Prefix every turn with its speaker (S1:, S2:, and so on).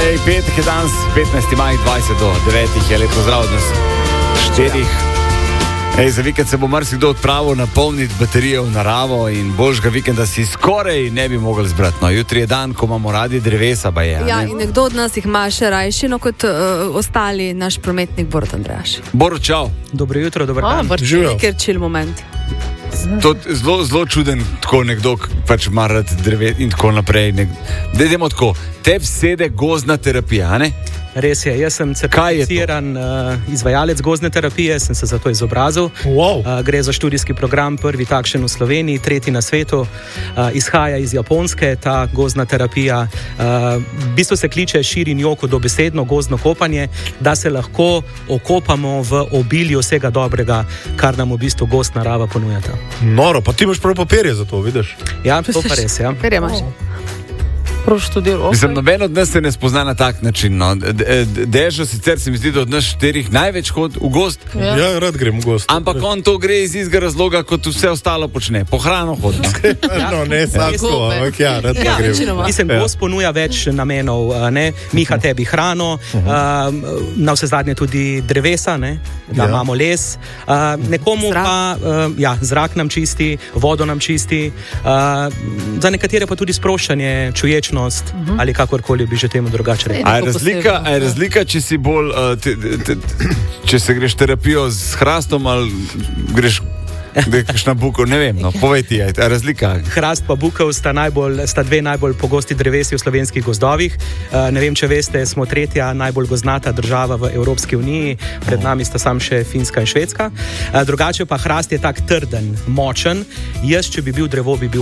S1: Ej, petek je danes, 15. maj, 20 do 9. Je lepo pozdrav od nas 4. Ej, za vikend se bo marsikdo odpravil napolniti baterijo v naravo in boljšega vikenda si skoraj ne bi mogli zbrati. No, jutri je dan, ko imamo radi drevesa, ba je.
S2: Ja, in nekdo od nas jih ima še rajšino kot ostali, naš prometnik Borut Andrejaš.
S1: Borut, čau.
S3: Dobro jutro, dober dan.
S2: Živijo. Ker chill moment.
S1: To je zelo čuden, tako nekdo, pač ima rad dreves in tako naprej. Dajmo tako, tebi sede gozdna terapija, ne?
S3: Res je, jaz sem certificiran izvajalec gozdne terapije, sem se za to izobrazil.
S4: Wow.
S3: Gre za študijski program, prvi takšen v Sloveniji, tretji na svetu. Izhaja iz Japonske ta gozdna terapija. V bistvu se kliče Shirin-yoku, dobesedno gozdno kopanje, da se lahko okopamo v obilju vsega dobrega, kar nam v bistvu gozd narava ponujata.
S4: Noro, pa ti imaš prav papirje za to, vidiš?
S3: Ja, to pa res, ja.
S2: Ker imaš.
S1: Mislim, noben od nas se ne spozna na tak način. No. Dežo sicer se mi zdi, da od nas 4 največ hod v gozd.
S4: Ja, rad grem v gozd.
S1: Ampak on to gre iz istega razloga, kot vse ostalo počne. Po hrano hodi.
S4: No, ne samo, ampak ja, rad pa grem.
S3: Mislim, gozd ponuja več namenov, ne? Miha tebi hrano, na vse zadnje tudi drevesa, ne? Da imamo les. Nekomu pa zrak nam čisti, vodo nam čisti, za nekatere pa tudi sproščanje, čuječnost ali kakorkoli bi že temu drugače rekel.
S1: A je razlika, če si bolj, če se greš terapijo z hrastom ali greš kakšna bukev, ne vem, no, povej ti, je razlika.
S3: Hrast pa bukev sta dve najbolj pogosti drevesi v slovenskih gozdovih. Ne vem, če veste, smo tretja najbolj gozdnata država v Evropski uniji, pred nami sta sam še Finska in Švedska. Drugače pa hrast je tak trden, močen. Jaz, če bi bil drevo, bi bil